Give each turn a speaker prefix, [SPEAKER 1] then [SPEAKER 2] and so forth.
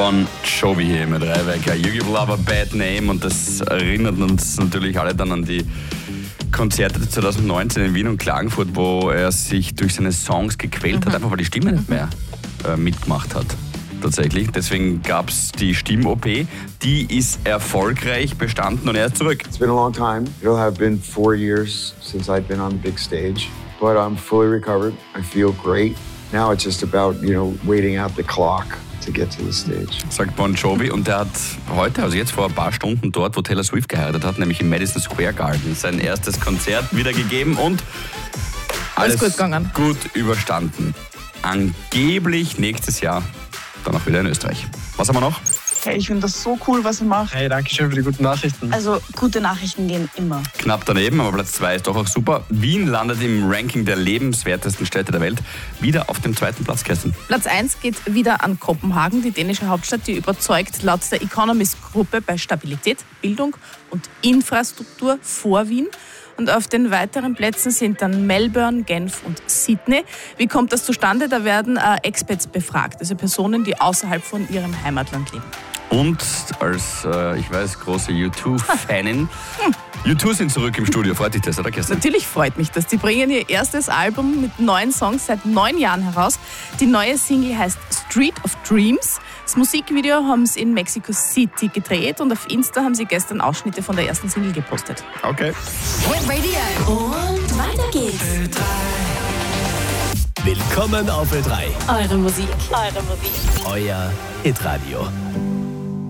[SPEAKER 1] Bon Jovi hier mit Dreiwecker. You Give Love a Bad Name, und das erinnert uns natürlich alle dann an die Konzerte 2019 in Wien und Klagenfurt, wo er sich durch seine Songs gequält hat, einfach weil die Stimme nicht mehr mitgemacht hat. Tatsächlich. Deswegen gab es die Stimm-OP. Die ist erfolgreich bestanden und er ist zurück.
[SPEAKER 2] It's been a long time. It'll have been 4 years since I've been on the big stage. But I'm fully recovered. I feel great. Now it's just about, waiting out the clock to get to the stage.
[SPEAKER 1] Sagt Bon Jovi, und der hat heute, also jetzt vor ein paar Stunden dort, wo Taylor Swift geheiratet hat, nämlich im Madison Square Garden, sein erstes Konzert wieder gegeben und alles
[SPEAKER 3] gut gegangen.
[SPEAKER 1] Gut überstanden. Angeblich nächstes Jahr dann auch wieder in Österreich. Was haben wir noch?
[SPEAKER 4] Hey, ich finde das so cool, was er macht.
[SPEAKER 5] Hey, danke schön für die guten Nachrichten.
[SPEAKER 4] Also, gute Nachrichten gehen immer.
[SPEAKER 1] Knapp daneben, aber Platz 2 ist doch auch super. Wien landet im Ranking der lebenswertesten Städte der Welt wieder auf dem 2. Platz, Kerstin.
[SPEAKER 3] Platz 1 geht wieder an Kopenhagen, die dänische Hauptstadt, die überzeugt laut der Economist-Gruppe bei Stabilität, Bildung und Infrastruktur vor Wien. Und auf den weiteren Plätzen sind dann Melbourne, Genf und Sydney. Wie kommt das zustande? Da werden Expats befragt, also Personen, die außerhalb von ihrem Heimatland leben.
[SPEAKER 1] Und als, große U2-Fanin, U2 sind zurück im Studio. Freut dich das, oder Kerstin?
[SPEAKER 3] Natürlich freut mich das. Die bringen ihr erstes Album mit 9 Songs seit 9 Jahren heraus. Die neue Single heißt Street of Dreams. Das Musikvideo haben sie in Mexico City gedreht und auf Insta haben sie gestern Ausschnitte von der ersten Single gepostet.
[SPEAKER 1] Okay.
[SPEAKER 6] Hit Radio. Und weiter geht's.
[SPEAKER 7] Willkommen auf Ö3.
[SPEAKER 6] Eure Musik.
[SPEAKER 7] Euer Hitradio.